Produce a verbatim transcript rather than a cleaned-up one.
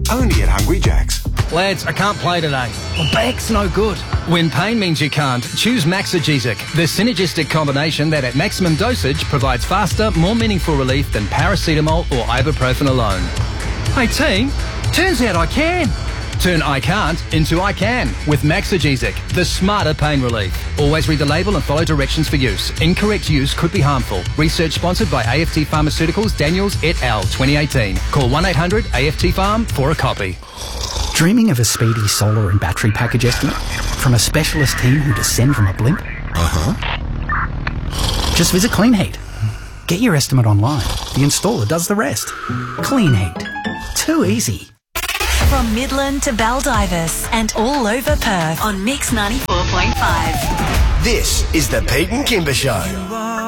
Only at Hungry Jack's. Lads, I can't play today. My back's no good. When pain means you can't, choose Maxigesic, the synergistic combination that at maximum dosage provides faster, more meaningful relief than paracetamol or ibuprofen alone. Hey team, turns out I can. Turn I can't into I can with Maxigesic, the smarter pain relief. Always read the label and follow directions for use. Incorrect use could be harmful. Research sponsored by A F T Pharmaceuticals, Daniels et al. twenty eighteen. Call one eight hundred A F T Farm for a copy. Dreaming of a speedy solar and battery package estimate from a specialist team who descend from a blimp? Uh-huh. Just visit Clean Heat. Get your estimate online. The installer does the rest. Clean Heat. Too easy. From Midland to Baldivis and all over Perth on Mix ninety-four point five. This is the Pete and Kimber Show.